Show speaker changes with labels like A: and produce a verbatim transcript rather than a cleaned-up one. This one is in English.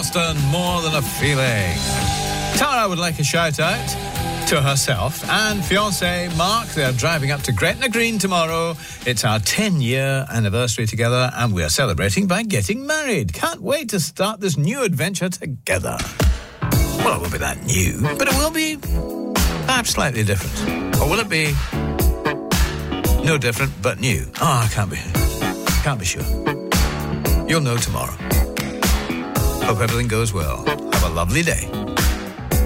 A: Charleston, More Than a Feeling. Tara would like a shout out to herself and fiancé Mark. They're driving up to Gretna Green tomorrow. It's our ten-year anniversary together, and we are celebrating by getting married. Can't wait to start this new adventure together. Well, it won't be that new, but it will be perhaps slightly different. Or will it be no different but new? Oh, I can't be, can't be sure. You'll know tomorrow. Hope everything goes well. Have a lovely day.